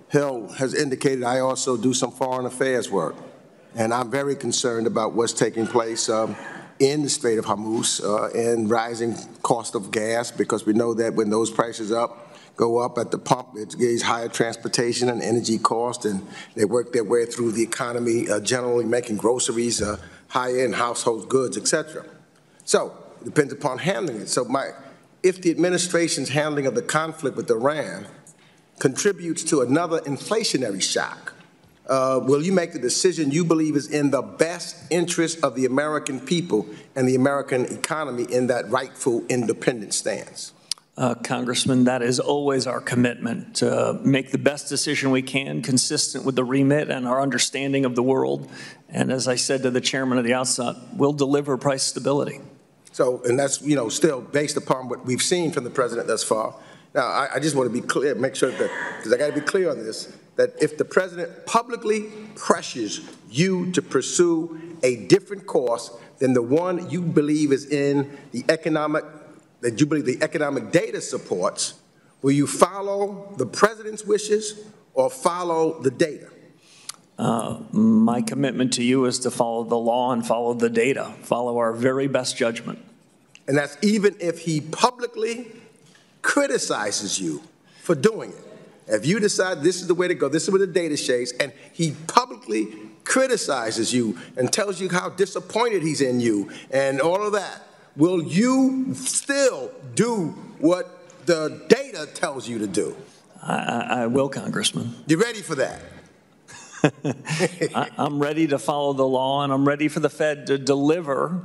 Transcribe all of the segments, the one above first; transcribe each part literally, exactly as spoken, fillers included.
Hill has indicated I also do some foreign affairs work, and I'm very concerned about what's taking place um, in the Strait of Hormuz uh, and rising cost of gas, because we know that when those prices up, go up at the pump, it gives higher transportation and energy cost, and they work their way through the economy, uh, generally making groceries, uh, high-end household goods, et cetera. So it depends upon handling it. So my, if the administration's handling of the conflict with Iran contributes to another inflationary shock, uh, will you make the decision you believe is in the best interest of the American people and the American economy in that rightful independent stance? Uh, Congressman, that is always our commitment, to make the best decision we can, consistent with the remit and our understanding of the world. And as I said to the chairman at the outset, we'll deliver price stability. So, and that's, you know, still based upon what we've seen from the president thus far. Now, I, I just want to be clear, make sure that, because I got to be clear on this, that if the president publicly pressures you to pursue a different course than the one you believe is in the economic that you believe the economic data supports, will you follow the president's wishes or follow the data? Uh, my commitment to you is to follow the law and follow the data, follow our very best judgment. And that's even if he publicly criticizes you for doing it. If you decide this is the way to go, this is what the data shows, and he publicly criticizes you and tells you how disappointed he's in you and all of that, will you still do what the data tells you to do? I, I will, Congressman. You ready for that? I, I'm ready to follow the law, and I'm ready for the Fed to deliver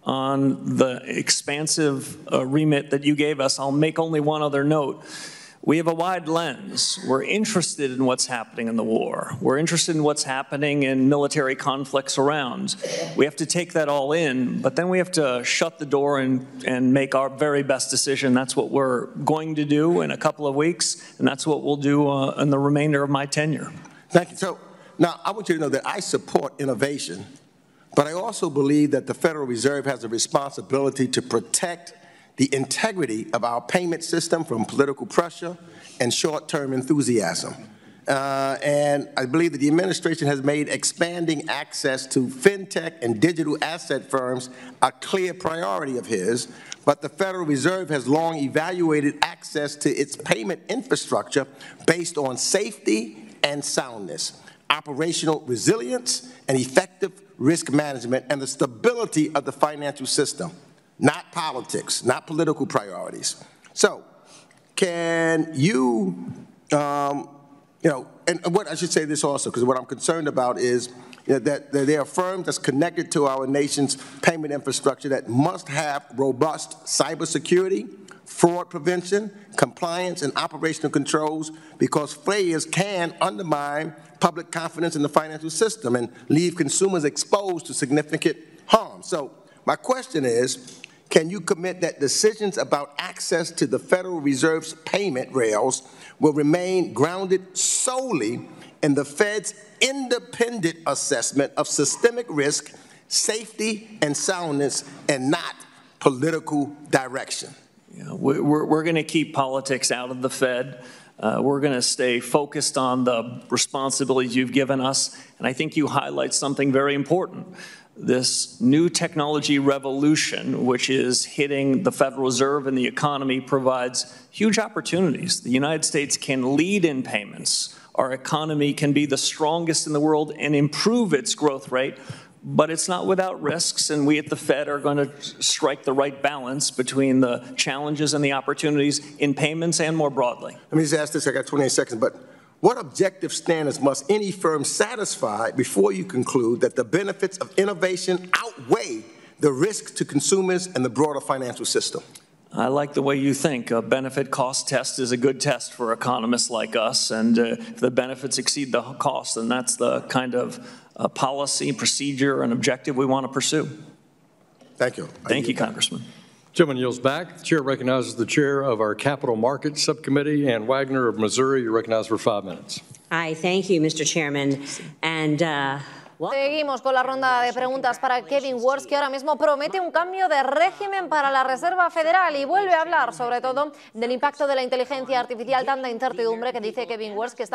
on the expansive uh, remit that you gave us. I'll make only one other note. We have a wide lens. We're interested in what's happening in the war. We're interested in what's happening in military conflicts around. We have to take that all in, but then we have to shut the door and, and make our very best decision. That's what we're going to do in a couple of weeks, and that's what we'll do uh, in the remainder of my tenure. Thank you. So now I want you to know that I support innovation, but I also believe that the Federal Reserve has a responsibility to protect the integrity of our payment system from political pressure and short-term enthusiasm. Uh, and I believe that the administration has made expanding access to fintech and digital asset firms a clear priority of his, but the Federal Reserve has long evaluated access to its payment infrastructure based on safety and soundness, operational resilience, and effective risk management, and the stability of the financial system. Not politics, not political priorities. So, can you, um, you know, and what I should say this also, because what I'm concerned about is you know, that, that there are firms that's connected to our nation's payment infrastructure that must have robust cybersecurity, fraud prevention, compliance, and operational controls, because failures can undermine public confidence in the financial system and leave consumers exposed to significant harm. So, my question is, can you commit that decisions about access to the Federal Reserve's payment rails will remain grounded solely in the Fed's independent assessment of systemic risk, safety, and soundness, and not political direction? Yeah, we're we're going to keep politics out of the Fed. Uh, we're going to stay focused on the responsibilities you've given us, and I think you highlight something very important. This new technology revolution, which is hitting the Federal Reserve and the economy, provides huge opportunities. The United States can lead in payments. Our economy can be the strongest in the world and improve its growth rate, but it's not without risks, and we at the Fed are going to strike the right balance between the challenges and the opportunities in payments and more broadly. Let me just ask this, I got twenty-eight seconds, but what objective standards must any firm satisfy before you conclude that the benefits of innovation outweigh the risks to consumers and the broader financial system? I like the way you think. A benefit cost test is a good test for economists like us, and uh, if the benefits exceed the cost, then that's the kind of uh, policy, procedure, and objective we want to pursue. Thank you. Thank you, Congressman. Gentleman yields back. The chair recognizes the chair of our Capital Markets Subcommittee, Ann Wagner of Missouri. You're recognized for five minutes. Hi, thank you, Mister Chairman. And uh, Seguimos con la ronda de preguntas para Kevin Warsh, que ahora mismo promete un cambio de régimen para la Reserva Federal y vuelve a hablar sobre todo del impacto de la inteligencia artificial, tanta incertidumbre que dice Kevin Warsh que está